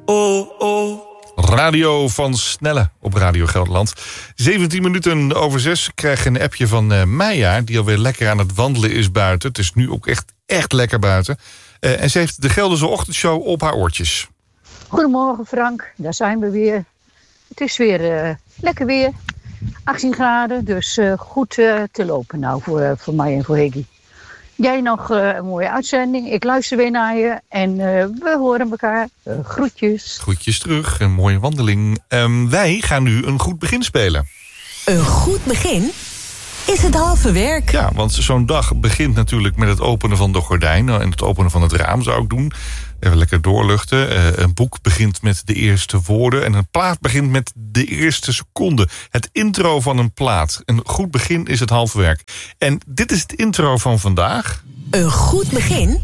Radio van Snelle op Radio Gelderland. 17 minuten over 6. Ik krijg een appje van Meijer, die alweer lekker aan het wandelen is buiten. Het is nu ook echt lekker buiten. En ze heeft de Gelderse ochtendshow op haar oortjes. Goedemorgen Frank, daar zijn we weer. Het is weer lekker weer. 18 graden, dus goed te lopen nou voor mij en voor Higgy. Jij nog een mooie uitzending. Ik luister weer naar je en we horen elkaar. Groetjes. Groetjes terug, een mooie wandeling. Wij gaan nu een goed begin spelen. Een goed begin is het halve werk. Ja, want zo'n dag begint natuurlijk met het openen van de gordijn. En het openen van het raam zou ik doen. Even lekker doorluchten. Een boek begint met de eerste woorden. En een plaat begint met de eerste seconde. Het intro van een plaat. Een goed begin is het halve werk. En dit is het intro van vandaag. Een goed begin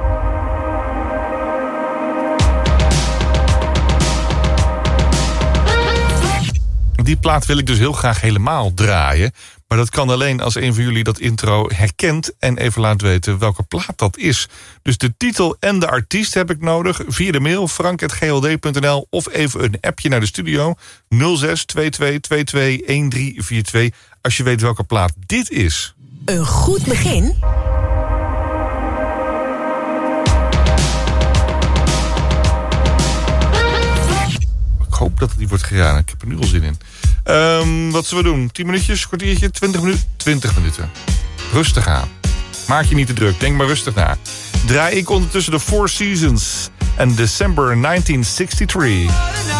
Die plaat wil ik dus heel graag helemaal draaien. Maar dat kan alleen als een van jullie dat intro herkent en even laat weten welke plaat dat is. Dus de titel en de artiest heb ik nodig via de mail frank@gld.nl of even een appje naar de studio 06 22 22 1342 als je weet welke plaat dit is. Een goed begin Ik hoop dat die wordt gedaan. Ik heb er nu al zin in. Wat zullen we doen? 10 minuutjes, kwartiertje, 20 minuten? 20 minuten. Rustig aan. Maak je niet te druk, denk maar rustig na. Draai ik ondertussen de Four Seasons en December 1963.